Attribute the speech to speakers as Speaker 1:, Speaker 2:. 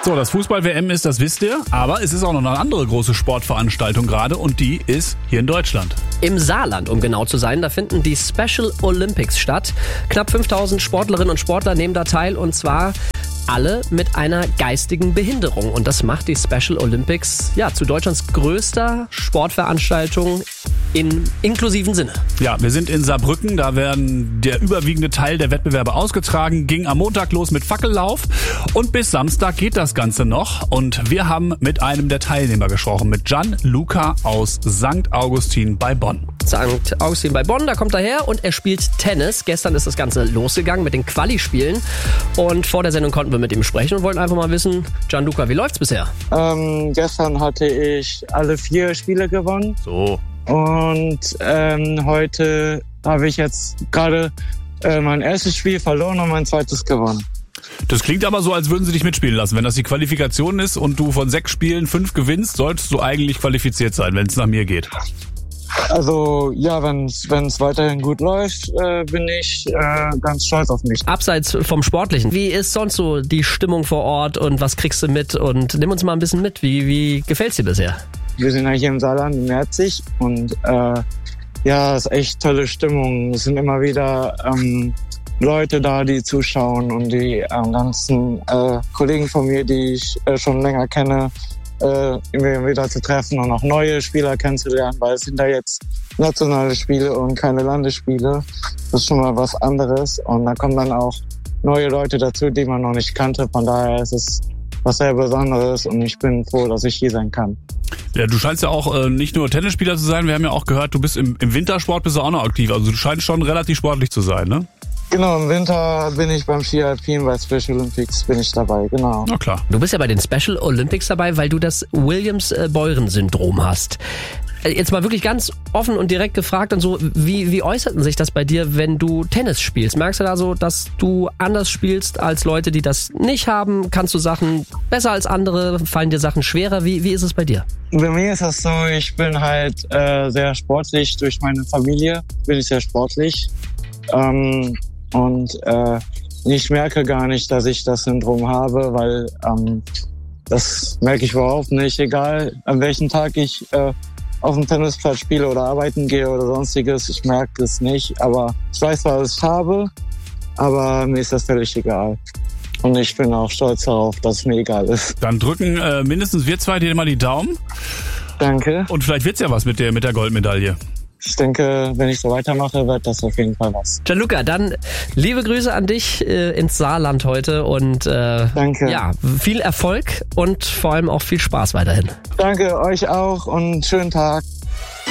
Speaker 1: So, dass Fußball-WM ist, das wisst ihr. Aber es ist auch noch eine andere große Sportveranstaltung gerade und die ist hier in Deutschland.
Speaker 2: Im Saarland, um genau zu sein, da finden die Special Olympics statt. Knapp 5000 Sportlerinnen und Sportler nehmen da teil und zwar alle mit einer geistigen Behinderung. Und das macht die Special Olympics zu Deutschlands größter Sportveranstaltung im inklusiven Sinne.
Speaker 1: Ja, wir sind in Saarbrücken, da werden der überwiegende Teil der Wettbewerbe ausgetragen. Ging am Montag los mit Fackellauf und bis Samstag geht das Ganze noch. Und wir haben mit einem der Teilnehmer gesprochen, mit Gianluca aus St. Augustin bei Bonn.
Speaker 2: St. Augustin bei Bonn, da kommt er her und er spielt Tennis. Gestern ist das Ganze losgegangen mit den Quali-Spielen und vor der Sendung konnten wir mit ihm sprechen und wollten einfach mal wissen, Gianluca, wie läuft's bisher?
Speaker 3: Gestern hatte ich alle 4 Spiele gewonnen.
Speaker 1: So.
Speaker 3: Und heute habe ich jetzt gerade mein erstes Spiel verloren und mein zweites gewonnen.
Speaker 1: Das klingt aber so, als würden sie dich mitspielen lassen. Wenn das die Qualifikation ist und du von 6 Spielen 5 gewinnst, solltest du eigentlich qualifiziert sein, wenn es nach mir geht.
Speaker 3: Also ja, wenn es weiterhin gut läuft, bin ich ganz stolz auf mich.
Speaker 2: Abseits vom Sportlichen, wie ist sonst so die Stimmung vor Ort und was kriegst du mit? Und nimm uns mal ein bisschen mit, wie gefällt's dir bisher?
Speaker 3: Wir sind ja hier im Saarland in Merzig und es ist echt tolle Stimmung. Es sind immer wieder Leute da, die zuschauen und die ganzen Kollegen von mir, die ich schon länger kenne, immer wieder zu treffen und auch neue Spieler kennenzulernen, weil es sind da jetzt nationale Spiele und keine Landesspiele. Das ist schon mal was anderes und da kommen dann auch neue Leute dazu, die man noch nicht kannte. Von daher ist es was sehr Besonderes und ich bin froh, dass ich hier sein kann.
Speaker 1: Ja, du scheinst ja auch nicht nur Tennisspieler zu sein, wir haben ja auch gehört, du bist im Wintersport bist du auch noch aktiv. Also du scheinst schon relativ sportlich zu sein, ne?
Speaker 3: Genau, im Winter bin ich beim Ski Alpin, bei Special Olympics bin ich dabei, genau.
Speaker 1: Na klar.
Speaker 2: Du bist ja bei den Special Olympics dabei, weil du das Williams-Beuren-Syndrom hast. Jetzt mal wirklich ganz offen und direkt gefragt und so, wie äußert sich das bei dir, wenn du Tennis spielst? Merkst du da so, dass du anders spielst als Leute, die das nicht haben? Kannst du Sachen besser als andere? Fallen dir Sachen schwerer? Wie ist es bei dir?
Speaker 3: Bei mir ist das so, ich bin halt sehr sportlich. Durch meine Familie bin ich sehr sportlich. Ich merke gar nicht, dass ich das Syndrom habe, weil das merke ich überhaupt nicht. Egal, an welchem Tag ich auf dem Tennisplatz spiele oder arbeiten gehe oder sonstiges, ich merke es nicht. Aber ich weiß, was ich habe, aber mir ist das völlig egal. Und ich bin auch stolz darauf, dass es mir egal ist.
Speaker 1: Dann drücken mindestens wir zwei dir mal die Daumen.
Speaker 3: Danke.
Speaker 1: Und vielleicht wird's ja was mit der Goldmedaille.
Speaker 3: Ich denke, wenn ich so weitermache, wird das auf jeden Fall was.
Speaker 2: Gianluca, dann liebe Grüße an dich ins Saarland heute und
Speaker 3: danke.
Speaker 2: Ja, viel Erfolg und vor allem auch viel Spaß weiterhin.
Speaker 3: Danke euch auch und schönen Tag.